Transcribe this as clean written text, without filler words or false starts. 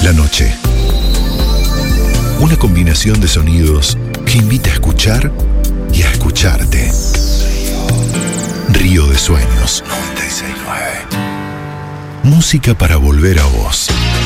La noche. Una combinación de sonidos que invita a escuchar y a escucharte. Río de Sueños 96.9. Música para volver a vos.